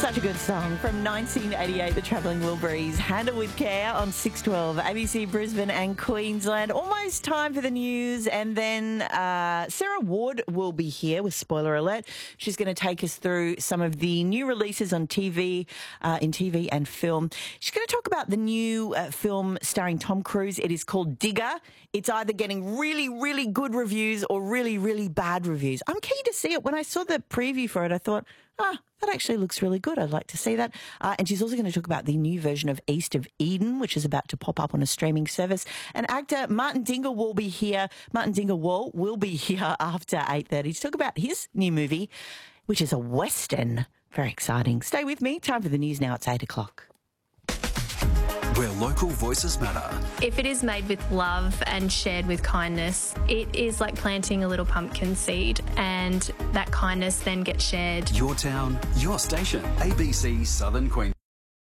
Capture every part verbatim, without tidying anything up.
Such a good song from nineteen eighty-eight, The Travelling Wilburys. Handle with care on six twelve, A B C Brisbane and Queensland. Almost time for the news, and then uh, Sarah Ward will be here with Spoiler Alert. She's going to take us through some of the new releases on T V, uh, in T V and film. She's going to talk about the new uh, film starring Tom Cruise. It is called Digger. It's either getting really, really good reviews or really, really bad reviews. I'm keen to see it. When I saw the preview for it, I thought, ah, that actually looks really good. I'd like to see that. Uh, and she's also going to talk about the new version of East of Eden, which is about to pop up on a streaming service. And actor Martin Dingle will be here. Martin Dingle will be here after eight thirty to talk about his new movie, which is a Western. Very exciting. Stay with me. Time for the news now. It's eight o'clock. Where local voices matter. If it is made with love and shared with kindness, it is like planting a little pumpkin seed, and that kindness then gets shared. Your town, your station. A B C Southern Queensland.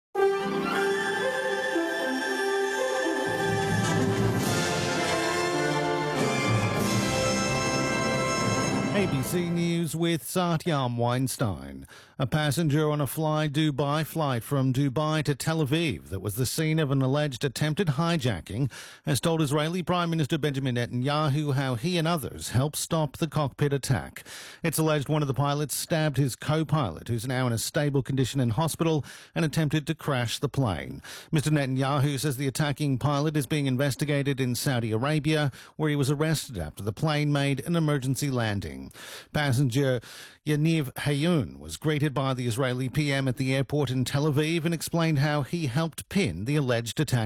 A B C News with Satyam Weinstein. A passenger on a Fly Dubai flight from Dubai to Tel Aviv that was the scene of an alleged attempted hijacking has told Israeli Prime Minister Benjamin Netanyahu how he and others helped stop the cockpit attack. It's alleged one of the pilots stabbed his co-pilot, who's now in a stable condition in hospital, and attempted to crash the plane. Mister Netanyahu says the attacking pilot is being investigated in Saudi Arabia, where he was arrested after the plane made an emergency landing. Passenger Yaniv Hayun was greeted by the Israeli P M at the airport in Tel Aviv and explained how he helped pin the alleged attack.